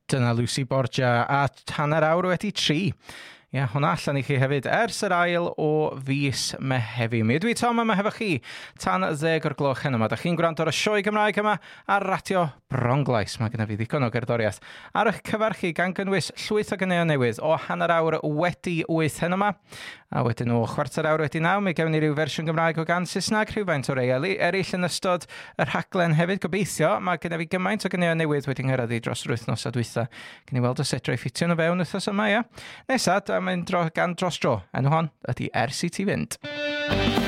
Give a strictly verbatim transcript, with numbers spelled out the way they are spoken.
Dyna Lucy Borgia a hanner awr wedi tri. Ie, hwnna allan i chi hefyd ers yr ail o fis Mehefin. Mi ydw i Tom yma hefo chi tan ddeg o'r gloch hyn yma. Da chi'n gwrando ar y sioe Gymraeg yma ar radio Bronglais. Mae gennym fi ddigon o gerddoriaeth ar eich cyfarchu gan gynnwys llwyth o ganeuon newydd o hanner awr wedi wyth hyn yma. A wedyn o chwarter awr wedi naw, mi gewn ni ryw fersiwn Gymraeg o gan Saesneg, rhywfaint o rei eraill yn ystod yr rhaglen hefyd. Gobeithio, mae gennym fi gymaint o ganeuon newydd wedi'n ngyrraedd dros yr wythnos a dwytha. Gyn i weld os edrych ffitio nhw fewn wythnos yma, ia. Nesa, da mynd dro, gan dros dro. Enw hon ydy Ers i ti fynd.